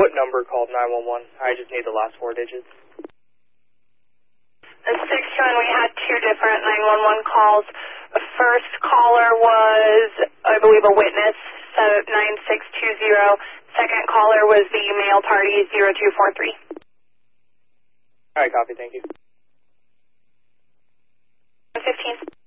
what number called 911? I just need the last 4 digits. The 6-1, we had 2 different 911 calls. The first caller was, I believe, a witness, so 9620. Second caller was the male party, 0243. All right, copy, thank you. 15.